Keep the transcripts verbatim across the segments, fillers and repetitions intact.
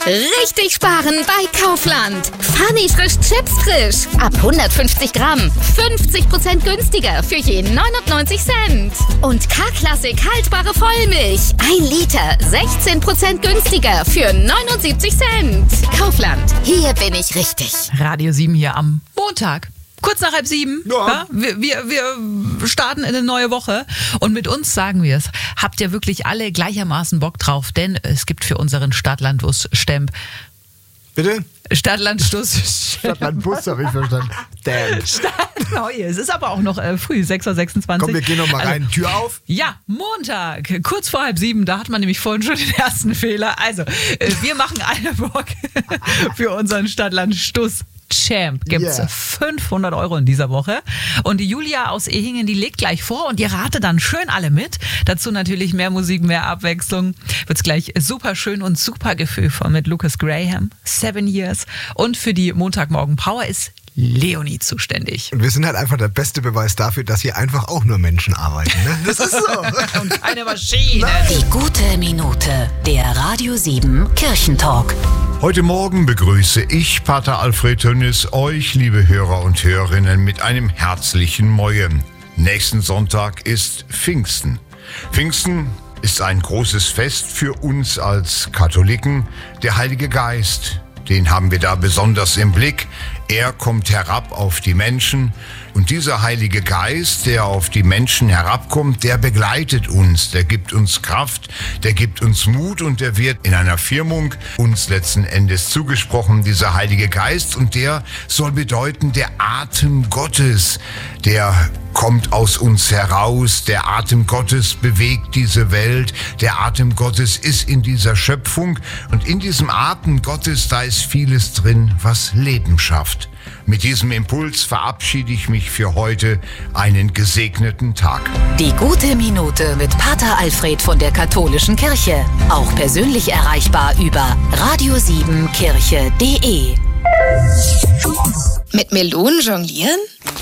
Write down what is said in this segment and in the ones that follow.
Richtig sparen bei Kaufland. Funny frisch Chips frisch. Ab hundertfünfzig Gramm. fünfzig Prozent günstiger für je neunundneunzig Cent. Und K-Klassik haltbare Vollmilch. ein Liter. sechzehn Prozent günstiger für neunundsiebzig Cent. Kaufland. Hier bin ich richtig. Radio sieben hier am Montag. Kurz nach halb sieben. Ja. Ja, wir, wir, wir starten in eine neue Woche. Und mit uns sagen wir es. Habt ihr wirklich alle gleichermaßen Bock drauf? Denn es gibt für unseren Stadtlandbus-Stemp. Bitte? Stadtlandbus. Stadtlandbus, habe ich verstanden. Damn. Genau, es ist aber auch noch äh, früh, sechs Uhr sechsundzwanzig. Komm, wir gehen noch mal rein. Also, Tür auf. ja, Montag, kurz vor halb sieben, da hat man nämlich vorhin schon den ersten Fehler. Also, äh, wir machen eine Bock für unseren Stadtlandstuss. Champ gibt's Yeah. fünfhundert Euro in dieser Woche. Und die Julia aus Ehingen, die legt gleich vor und ihr ratet dann schön alle mit. Dazu natürlich mehr Musik, mehr Abwechslung. Wird's gleich super schön und super gefühlvoll mit Lucas Graham, Seven Years. Und für die Montagmorgen Power ist Leonie zuständig. Und wir sind halt einfach der beste Beweis dafür, dass hier einfach auch nur Menschen arbeiten. Ne? Das ist so. Und keine Maschine. Die gute Minute. Der Radio sieben Kirchentalk. Heute Morgen begrüße ich, Pater Alfred Tönnis, euch, liebe Hörer und Hörerinnen, mit einem herzlichen Moin. Nächsten Sonntag ist Pfingsten. Pfingsten ist ein großes Fest für uns als Katholiken. Der Heilige Geist, den haben wir da besonders im Blick. Er kommt herab auf die Menschen. Und dieser Heilige Geist, der auf die Menschen herabkommt, der begleitet uns, der gibt uns Kraft, der gibt uns Mut und der wird in einer Firmung uns letzten Endes zugesprochen, dieser Heilige Geist. Und der soll bedeuten, der Atem Gottes, der kommt aus uns heraus, der Atem Gottes bewegt diese Welt, der Atem Gottes ist in dieser Schöpfung und in diesem Atem Gottes, da ist vieles drin, was Leben schafft. Mit diesem Impuls verabschiede ich mich für heute. Einen gesegneten Tag. Die gute Minute mit Pater Alfred von der Katholischen Kirche. Auch persönlich erreichbar über radio sieben kirche punkt de. Mit Melonen jonglieren?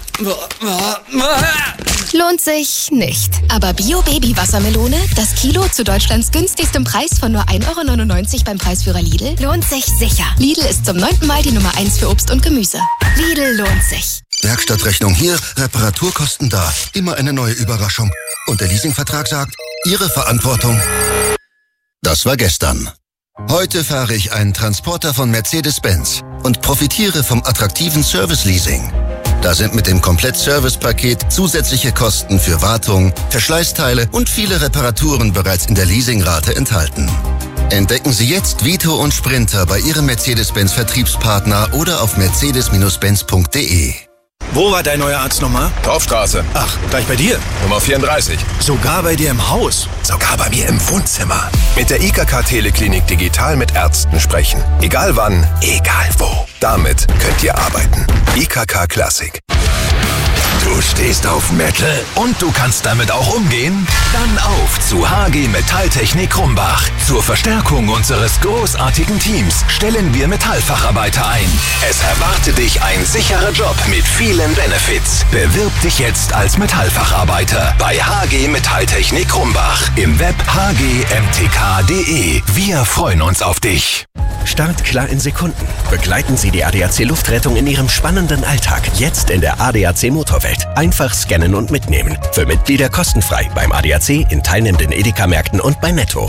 Lohnt sich nicht. Aber Bio-Baby-Wassermelone, das Kilo zu Deutschlands günstigstem Preis von nur ein Euro neunundneunzig beim Preisführer Lidl, lohnt sich sicher. Lidl ist zum neunten Mal die Nummer eins für Obst und Gemüse. Lidl lohnt sich. Werkstattrechnung hier, Reparaturkosten da. Immer eine neue Überraschung. Und der Leasingvertrag sagt, Ihre Verantwortung. Das war gestern. Heute fahre ich einen Transporter von Mercedes-Benz und profitiere vom attraktiven Service-Leasing. Da sind mit dem Komplett-Service-Paket zusätzliche Kosten für Wartung, Verschleißteile und viele Reparaturen bereits in der Leasingrate enthalten. Entdecken Sie jetzt Vito und Sprinter bei Ihrem Mercedes-Benz-Vertriebspartner oder auf mercedes Benz punkt de. Wo war dein neuer Arzt nochmal? Dorfstraße. Ach, gleich bei dir. Nummer vierunddreißig. Sogar bei dir im Haus. Sogar bei mir im Wohnzimmer. Mit der I K K-Teleklinik digital mit Ärzten sprechen. Egal wann, egal wo. Damit könnt ihr arbeiten. I K K Klassik. Du stehst auf Metal und du kannst damit auch umgehen? Dann auf zu H G Metalltechnik Krumbach. Zur Verstärkung unseres großartigen Teams stellen wir Metallfacharbeiter ein. Es erwartet dich ein sicherer Job mit vielen Benefits. Bewirb dich jetzt als Metallfacharbeiter bei H G Metalltechnik Krumbach. Im Web h g m t k punkt de. Wir freuen uns auf dich. Start klar in Sekunden. Begleiten Sie die A D A C Luftrettung in Ihrem spannenden Alltag. Jetzt in der A D A C Motorwelt. Einfach scannen und mitnehmen. Für Mitglieder kostenfrei beim A D A C, in teilnehmenden Edeka-Märkten und bei Netto.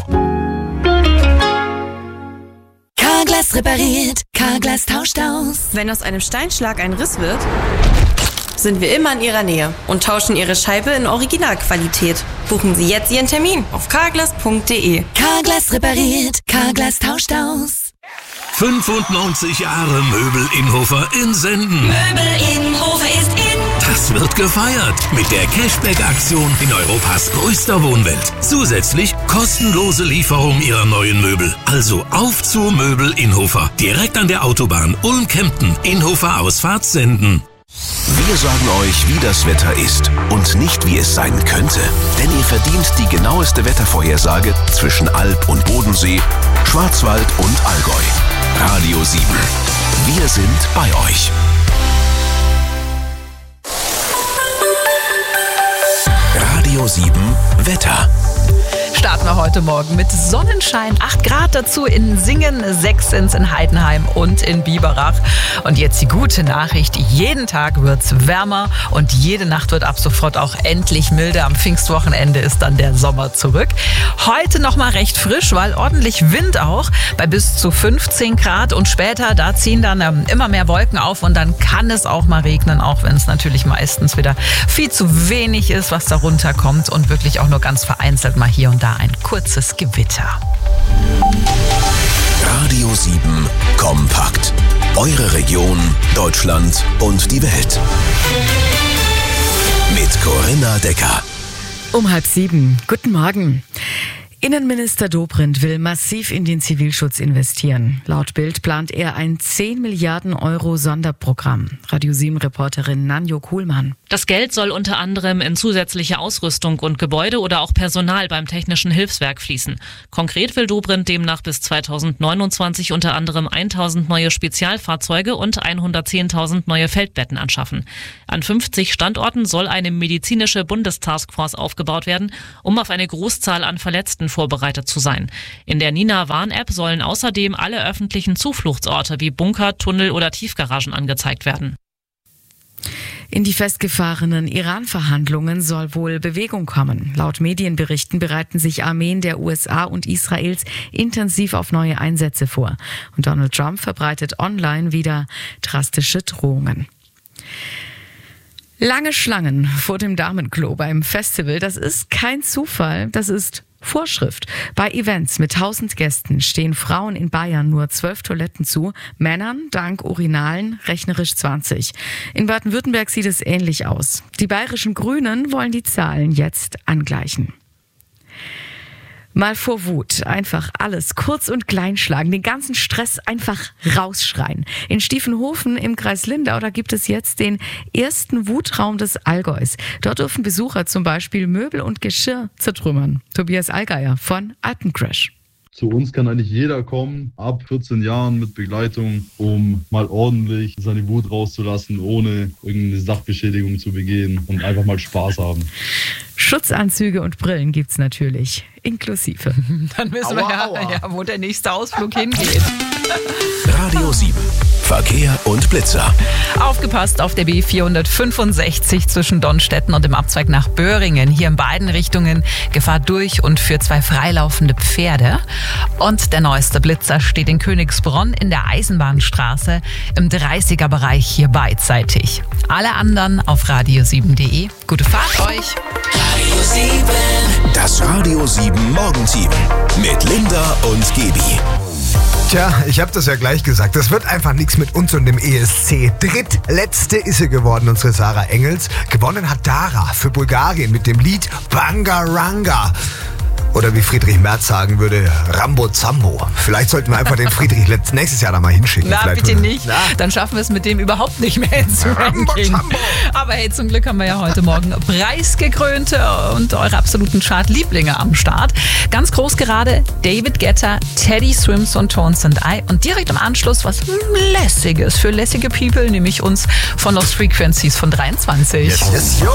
Carglass repariert, Carglass tauscht aus. Wenn aus einem Steinschlag ein Riss wird, sind wir immer in Ihrer Nähe und tauschen Ihre Scheibe in Originalqualität. Buchen Sie jetzt Ihren Termin auf carglass punkt de. Carglass repariert, Carglass tauscht aus. fünfundneunzig Jahre Möbel Inhofer in Senden. Möbel Inhofer ist in. Das wird gefeiert mit der Cashback-Aktion in Europas größter Wohnwelt. Zusätzlich kostenlose Lieferung Ihrer neuen Möbel. Also auf zu Möbel Inhofer. Direkt an der Autobahn Ulm-Kempten. Inhofer Ausfahrt Senden. Wir sagen euch, wie das Wetter ist und nicht, wie es sein könnte. Denn ihr verdient die genaueste Wettervorhersage zwischen Alb und Bodensee, Schwarzwald und Allgäu. Radio sieben. Wir sind bei euch. Radio sieben Wetter. Starten erstmal heute Morgen mit Sonnenschein. acht Grad dazu in Singen, sechs sind's in Heidenheim und in Biberach. Und jetzt die gute Nachricht, jeden Tag wird's wärmer und jede Nacht wird ab sofort auch endlich milder. Am Pfingstwochenende ist dann der Sommer zurück. Heute nochmal recht frisch, weil ordentlich Wind auch bei bis zu fünfzehn Grad. Und später, da ziehen dann ähm, immer mehr Wolken auf und dann kann es auch mal regnen, auch wenn es natürlich meistens wieder viel zu wenig ist, was da runterkommt und wirklich auch nur ganz vereinzelt mal hier und da ein kurzes Gewitter. Radio sieben Kompakt. Eure Region, Deutschland und die Welt. Mit Corinna Decker. Um halb sieben. Guten Morgen. Innenminister Dobrindt will massiv in den Zivilschutz investieren. Laut Bild plant er ein zehn Milliarden Euro Sonderprogramm. Radio sieben Reporterin Nanjo Kuhlmann. Das Geld soll unter anderem in zusätzliche Ausrüstung und Gebäude oder auch Personal beim Technischen Hilfswerk fließen. Konkret will Dobrindt demnach bis zweitausendneunundzwanzig unter anderem tausend neue Spezialfahrzeuge und hundertzehntausend neue Feldbetten anschaffen. An fünfzig Standorten soll eine medizinische Bundestaskforce aufgebaut werden, um auf eine Großzahl an Verletzten vorbereitet zu sein. In der Nina-Warn-App sollen außerdem alle öffentlichen Zufluchtsorte wie Bunker, Tunnel oder Tiefgaragen angezeigt werden. In die festgefahrenen Iran-Verhandlungen soll wohl Bewegung kommen. Laut Medienberichten bereiten sich Armeen der U S A und Israels intensiv auf neue Einsätze vor. Und Donald Trump verbreitet online wieder drastische Drohungen. Lange Schlangen vor dem Damenklo beim Festival, das ist kein Zufall, das ist Vorschrift. Bei Events mit tausend Gästen stehen Frauen in Bayern nur zwölf Toiletten zu, Männern dank Urinalen rechnerisch zwanzig. In Baden-Württemberg sieht es ähnlich aus. Die bayerischen Grünen wollen die Zahlen jetzt angleichen. Mal vor Wut einfach alles kurz und klein schlagen, den ganzen Stress einfach rausschreien. In Stiefenhofen im Kreis Lindau, da gibt es jetzt den ersten Wutraum des Allgäus. Dort dürfen Besucher zum Beispiel Möbel und Geschirr zertrümmern. Tobias Allgeier von Alpencrash. Zu uns kann eigentlich jeder kommen, ab vierzehn Jahren mit Begleitung, um mal ordentlich seine Wut rauszulassen, ohne irgendeine Sachbeschädigung zu begehen und einfach mal Spaß haben. Schutzanzüge und Brillen gibt's natürlich, inklusive. Dann wissen wir ja, ja, wo der nächste Ausflug hingeht. Radio sieben. Verkehr und Blitzer. Aufgepasst auf der B vierhundertfünfundsechzig zwischen Donnstetten und dem Abzweig nach Böhringen. Hier in beiden Richtungen Gefahr durch und für zwei freilaufende Pferde. Und der neueste Blitzer steht in Königsbronn in der Eisenbahnstraße im dreißiger Bereich hier beidseitig. Alle anderen auf radio sieben punkt de. Gute Fahrt euch! Radio sieben. Das Radio sieben Morgenteam mit Linda und Gebi. Tja, ich habe das ja gleich gesagt. Das wird einfach nichts mit uns und dem E S C. Drittletzte ist sie geworden, unsere Sarah Engels. Gewonnen hat Dara für Bulgarien mit dem Lied Bangaranga. Oder wie Friedrich Merz sagen würde, Rambo Zambo. Vielleicht sollten wir einfach den Friedrich nächstes Jahr da mal hinschicken. Na, Vielleicht bitte nicht. Na? Dann schaffen wir es mit dem überhaupt nicht mehr ins Ranking. Aber hey, zum Glück haben wir ja heute Morgen preisgekrönte und eure absoluten Chart-Lieblinge am Start. Ganz groß gerade David Guetta, Teddy Swims und Tones and I. Und direkt im Anschluss was Lässiges für lässige People, nämlich uns von Lost Frequencies von dreiundzwanzig. Yes, yes, yo.